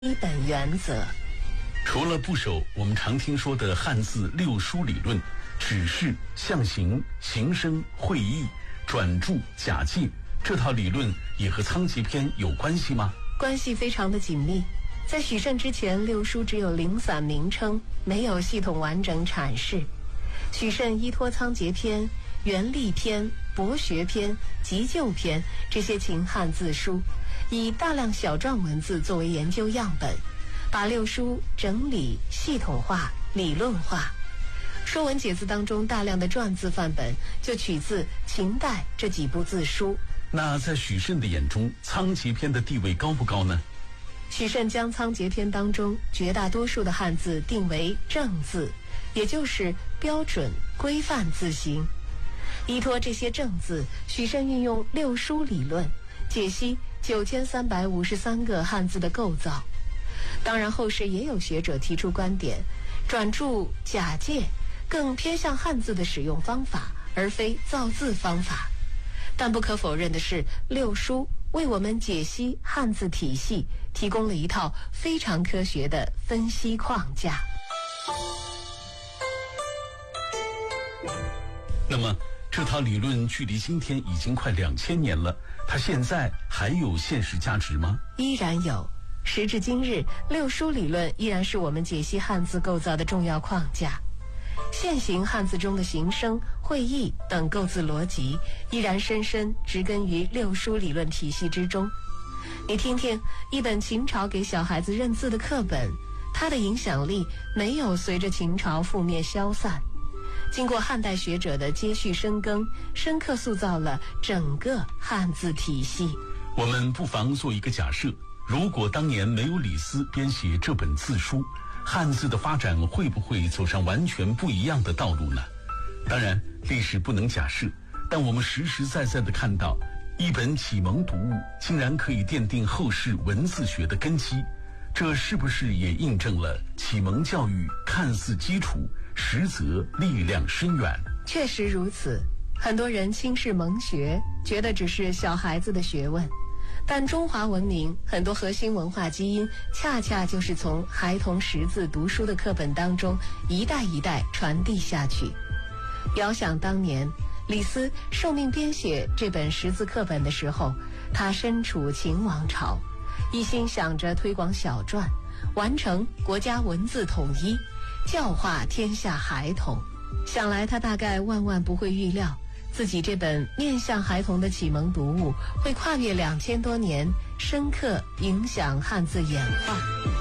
基本原则。 除了部首我们常听说的汉字六书理论，指示、象形、形声、会意、转注、假借，这套理论也和仓颉篇有关系吗？ 关系非常的紧密。在许慎之前，六书只有零散名称，没有系统完整阐释。许慎依托仓颉篇、元历篇、博学篇、急救篇这些秦汉字书，以大量小篆文字作为研究样本，把六书整理系统化、理论化。《说文解字》当中大量的篆字范本就取自秦代这几部字书。 那在许慎的眼中，仓颉篇的地位高不高呢？ 许慎将仓颉篇当中绝大多数的汉字定为正字，也就是标准规范字形。依托这些正字，许慎运用六书理论解析9353个汉字的构造。当然后世也有学者提出观点，转注、假借更偏向汉字的使用方法，而非造字方法。但不可否认的是，六书为我们解析汉字体系提供了一套非常科学的分析框架。 那么这套理论距离今天已经快2000年了，它现在还有现实价值吗？ 依然有。时至今日，六书理论依然是我们解析汉字构造的重要框架。现行汉字中的形声、会意等构字逻辑，依然深深植根于六书理论体系之中。你听听，一本秦朝给小孩子认字的课本，它的影响力没有随着秦朝覆灭消散，经过汉代学者的接续深耕，深刻塑造了整个汉字体系。 我们不妨做一个假设，如果当年没有李斯编写这本字书，汉字的发展会不会走上完全不一样的道路呢？当然，历史不能假设，但我们实实在在地看到，一本启蒙读物竟然可以奠定后世文字学的根基，这是不是也印证了启蒙教育看似基础，实则力量深远？ 确实如此，很多人轻视蒙学，觉得只是小孩子的学问。但中华文明很多核心文化基因，恰恰就是从孩童识字读书的课本当中一代一代传递下去。遥想当年，李斯受命编写这本识字课本的时候，他身处秦王朝，一心想着推广小篆，完成国家文字统一，教化天下孩童。想来他大概万万不会预料，自己这本面向孩童的启蒙读物会跨越2000多年，深刻影响汉字演化。